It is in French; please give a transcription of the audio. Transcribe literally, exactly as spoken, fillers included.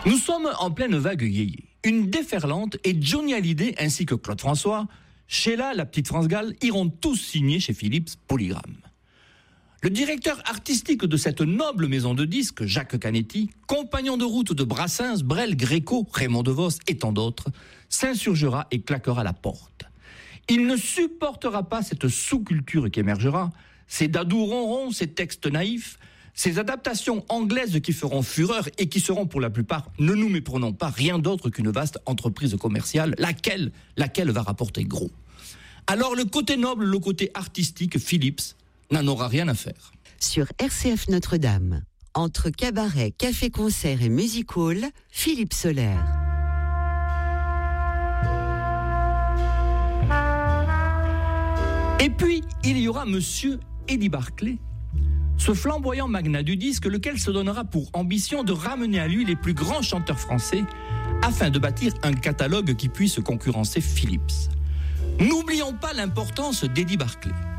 Nous sommes en pleine vague yéyé. Une déferlante et Johnny Hallyday ainsi que Claude François, Sheila, la petite France Gall, iront tous signer chez Philips Polygram. Le directeur artistique de cette noble maison de disques, Jacques Canetti, compagnon de route de Brassens, Brel, Gréco, Raymond DeVos et tant d'autres, s'insurgera et claquera la porte. Il ne supportera pas cette sous-culture qui émergera, ces dadous ronrons, ces textes naïfs, ces adaptations anglaises qui feront fureur et qui seront pour la plupart, ne nous méprenons pas, rien d'autre qu'une vaste entreprise commerciale, laquelle, laquelle va rapporter gros. Alors le côté noble, le côté artistique, Philips n'en aura rien à faire. Sur R C F Notre-Dame, entre cabaret, café-concert et music hall, Philippe Soler. Et puis, il y aura Monsieur Eddie Barclay, ce flamboyant magnat du disque, lequel se donnera pour ambition de ramener à lui les plus grands chanteurs français afin de bâtir un catalogue qui puisse concurrencer Philips. N'oublions pas l'importance d'Eddie Barclay.